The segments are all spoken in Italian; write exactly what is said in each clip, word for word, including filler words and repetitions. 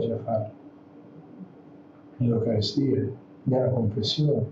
oggi a farlo, nell'Eucaristia, nella confessione.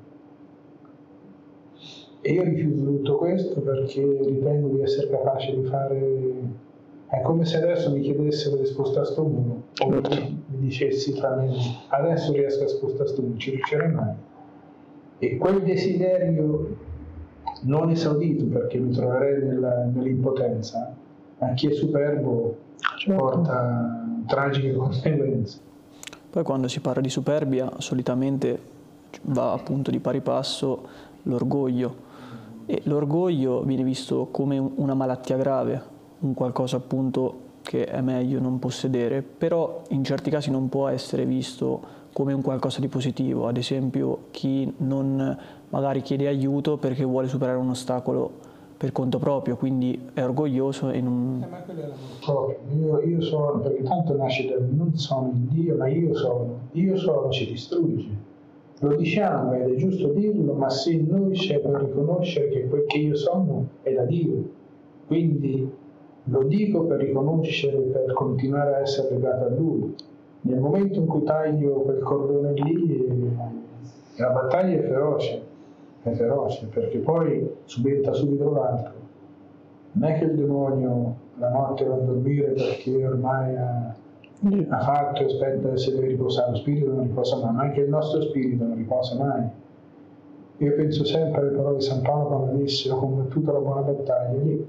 E io rifiuto tutto questo perché ritengo di essere capace di fare... È come se adesso mi chiedessero di spostare sto muro, o mi, mi dicessi tra me, adesso riesco a spostare sto muro, ci riuscirei mai. E quel desiderio non esaudito, perché mi troverei nella, nell'impotenza, a chi è superbo porta tragiche conseguenze. Poi quando si parla di superbia solitamente va appunto di pari passo l'orgoglio, e l'orgoglio viene visto come una malattia grave, un qualcosa appunto che è meglio non possedere, però in certi casi non può essere visto come un qualcosa di positivo. Ad esempio chi non magari chiede aiuto perché vuole superare un ostacolo per conto proprio, quindi è orgoglioso e non... Eh, ma quello è l'amore proprio. Io, io sono, perché tanto nasce da non sono il Dio, ma io sono. Io sono ci distrugge. Lo diciamo ed è giusto dirlo, ma se in noi c'è per riconoscere che quel che io sono è da Dio. Quindi lo dico per riconoscere, per continuare a essere legato a Lui. Nel momento in cui taglio quel cordone lì, la battaglia è feroce, è feroce, perché poi subentra subito l'altro. Non è che il demonio la notte va a dormire perché ormai ha, ha fatto e aspetta e si deve riposare, lo spirito non riposa mai, ma anche il nostro spirito non riposa mai. Io penso sempre alle parole di San Paolo quando disse: ho combattuto la buona battaglia. Lì,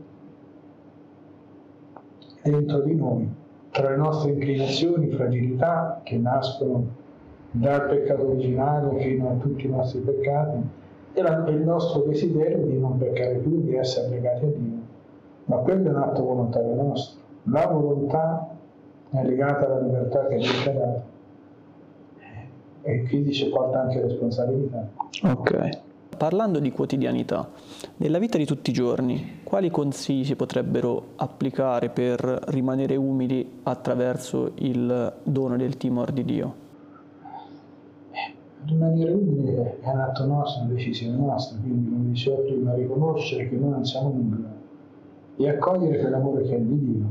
dentro di noi, tra le nostre inclinazioni, fragilità che nascono dal peccato originale fino a tutti i nostri peccati, e, la, e il nostro desiderio di non peccare più, di essere legati a Dio. Ma quello è un atto volontario nostro. La volontà è legata alla libertà che Dio ci ha dato, e quindi ci porta anche responsabilità. Ok. Parlando di quotidianità, nella vita di tutti i giorni, quali consigli si potrebbero applicare per rimanere umili attraverso il dono del timore di Dio? Rimanere umili è un atto nostro, una decisione nostra, quindi come dicevo prima, riconoscere che noi non siamo nulla e accogliere quell'amore che è di Dio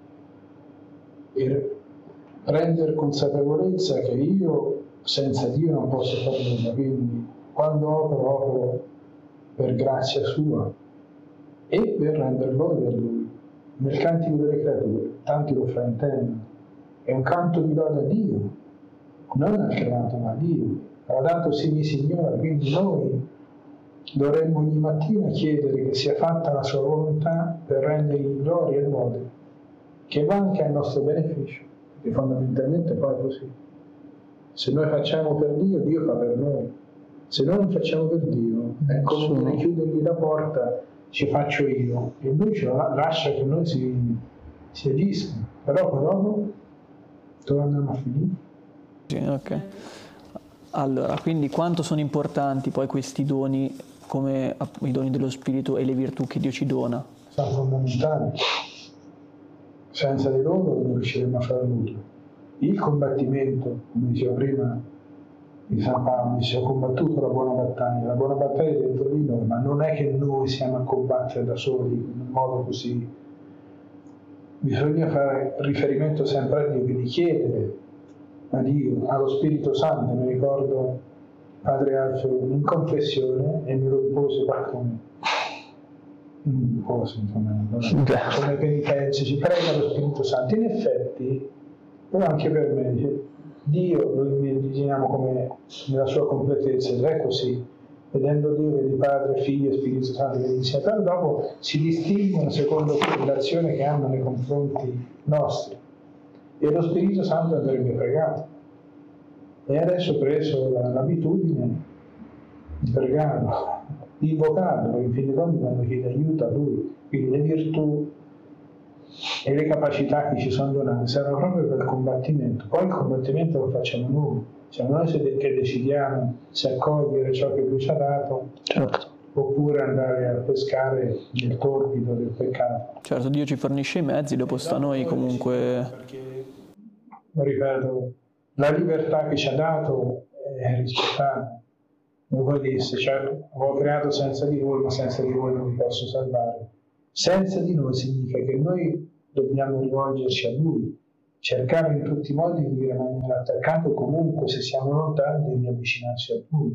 e prendere consapevolezza che io senza Dio non posso fare nulla, quindi quando opero, opero per grazia sua e per rendere lode a Lui. Nel cantico delle creature, tanti lo fraintendono, è un canto di lode a Dio, non al creato, ma a Dio. Ha dato sì, Signore, quindi noi dovremmo ogni mattina chiedere che sia fatta la sua volontà per rendergli gloria e lode, che va anche al nostro beneficio, perché fondamentalmente poi è così. Se noi facciamo per Dio, Dio fa per noi. Se noi non facciamo per Dio, è come dire chiudergli la porta, ci faccio io, e lui ci lascia che noi si, si agisca. Però poi dopo dove andiamo a finire? Sì, ok. Allora, quindi quanto sono importanti poi questi doni, come i doni dello Spirito e le virtù che Dio ci dona? Sono fondamentali. Senza di loro non riusciremo a fare nulla. Il combattimento, come dicevo prima di San Paolo, dice: ho combattuto la buona battaglia. La buona battaglia è dentro di noi, ma non è che noi siamo a combattere da soli in modo così. Bisogna fare riferimento sempre a Dio, quindi chiedere a Dio, allo Spirito Santo. Mi ricordo Padre Alfio in confessione e me lo impose qualcuno. Non posso, insomma, come penitenze, ci prega lo Spirito Santo. In effetti, però anche per me, dice, Dio lo immaginiamo come nella sua completezza, ed è così, vedendo Dio, vedi Padre, Figlio e Spirito Santo che insieme, però dopo si distinguono secondo l'azione che hanno nei confronti nostri, e lo Spirito Santo andrebbe pregato, e adesso ho preso l'abitudine di pregarlo, di invocarlo, in fin dei conti quando chiede aiuto a Lui, quindi le virtù e le capacità che ci sono donate servono proprio per il combattimento. Poi il combattimento lo facciamo noi, siamo noi che decidiamo se accogliere ciò che Lui ci ha dato, certo, oppure andare a pescare nel torbido del peccato. Certo, Dio ci fornisce i mezzi, dopo sta a noi comunque. Perché, ripeto, la libertà che ci ha dato è rispettata. Come poi disse, cioè, ho creato senza di voi, ma senza di voi non vi posso salvare. Senza di noi significa che noi dobbiamo rivolgerci a Lui, cercare in tutti i modi di rimanere attaccato, comunque se siamo lontani di riavvicinarci a Lui.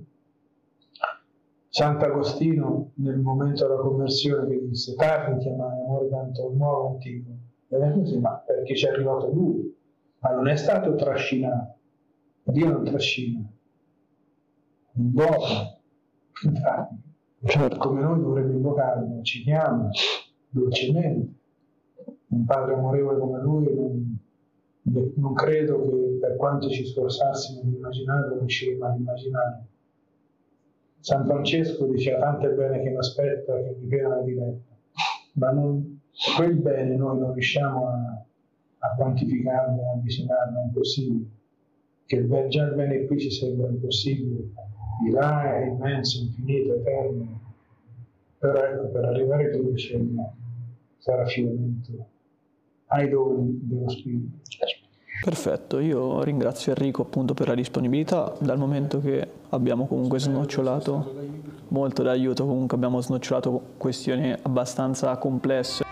Sant'Agostino nel momento della conversione che disse tardi chiamai amore tanto nuovo antico, ed è così, ma perché ci è arrivato Lui, ma non è stato trascinato. Dio non trascina, invoca, certo. Come noi dovremmo invocarlo, ci chiama dolcemente. Un padre amorevole come Lui non, non credo che per quanto ci sforzassimo di immaginarlo riusciremo ad immaginare. San Francesco diceva tanto è bene che mi aspetta che mi veda una diretta, ma non, quel bene noi non riusciamo a, a quantificarlo, a avvicinarlo, è impossibile. Che il, già il bene qui ci sembra impossibile, di là è immenso, infinito, eterno, però ecco, per arrivare qui bisogna fare affidamento ai doni dello Spirito. Perfetto, io ringrazio Enrico appunto per la disponibilità, dal momento che abbiamo comunque snocciolato molto d'aiuto, comunque abbiamo snocciolato questioni abbastanza complesse.